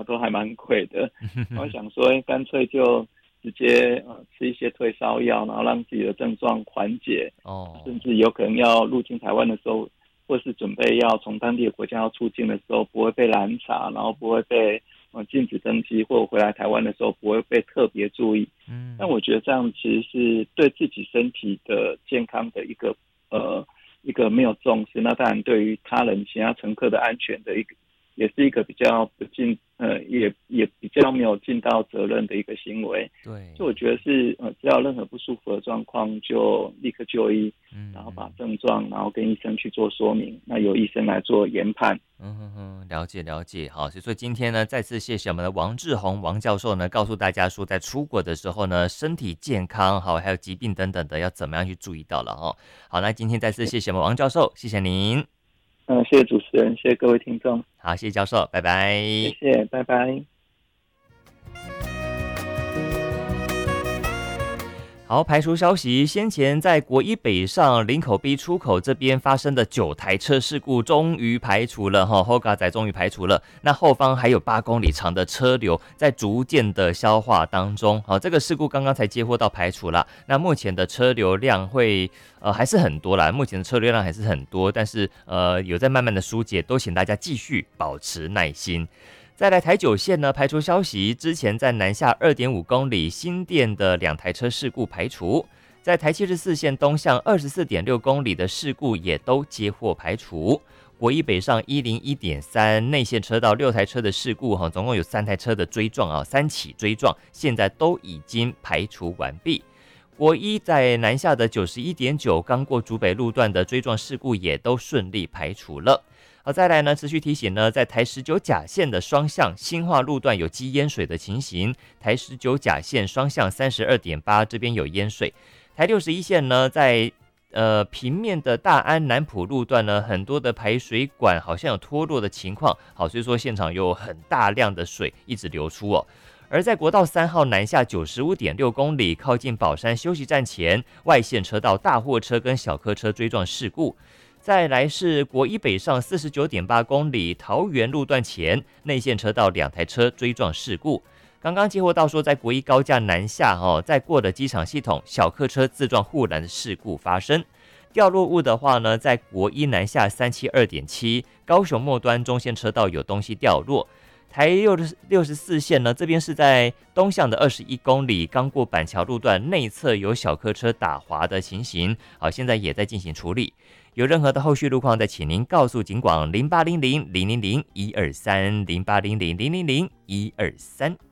都还蛮贵的。我想说，干脆就直接吃一些退烧药，然后让自己的症状缓解， 哦， 甚至有可能要入境台湾的时候，或是准备要从当地的国家要出境的时候，不会被拦查，然后不会被禁止登机，或者回来台湾的时候不会被特别注意。但嗯， 我觉得这样其实是对自己身体的健康的一个没有重视，那当然对于他人其他乘客的安全的也是一个比较不尽也比较没有尽到责任的一个行为。 对， 就我觉得是只要有任何不舒服的状况就立刻就医，然后把嗯嗯。 症状然后跟医生去做说明，那由医生来做研判。 嗯哼哼，了解了解，好，所以说今天呢，再次谢谢我们的王志宏王教授呢，告诉大家说，在出国的时候呢，身体健康好，还有疾病等等的，要怎么样去注意到了哦。好，那今天再次谢谢我们王教授，谢谢您， 谢谢主持人，谢谢各位听众， 好，谢谢教授，拜拜。 谢谢，拜拜。 好，排除消息，先前在国一北上林口 B 出口这边发生的9台车事故终于排除了哈 ，Hoga 仔终于排除了。那后方还有8公里长的车流在逐渐的消化当中。好，这个事故刚刚才接获到排除了。那目前的车流量会还是很多啦，目前的车流量还是很多，但是有在慢慢的疏解，都请大家继续保持耐心。再来台九线呢，排除消息，之前在南下2.5公里新店的2台车事故排除，在台74线东向24.6公里的事故也都接获排除。国一北上101.3内线车道6台车的事故总共有3台车的追撞3起追撞，现在都已经排除完毕。国一在南下的91.9刚过竹北路段的追撞事故也都顺利排除了。好，再来呢，持续提醒呢，在台19甲线的双向新化路段有积淹水的情形，台19甲线双向32.8这边有淹水，台61线呢，在平面的大安南埔路段呢，很多的排水管好像有脱落的情况，好，所以说现场有很大量的水一直流出哦。而在国道3号南下95.6公里，靠近宝山休息站前，外线车道大货车跟小客车追撞事故。再来是国一北上49.8公里，桃园路段前内线车道2台车追撞事故。刚刚接获到说，在国一高架南下在过了机场系统，小客车自撞护栏的事故发生。掉落物的话呢，在国一南下372.7，高雄末端中线车道有东西掉落。台64线呢，这边是在东向的21公里，刚过板桥路段内侧有小客车打滑的情形，好，现在也在进行处理。有任何的后续路况，再请您告诉警广08000001230800000123。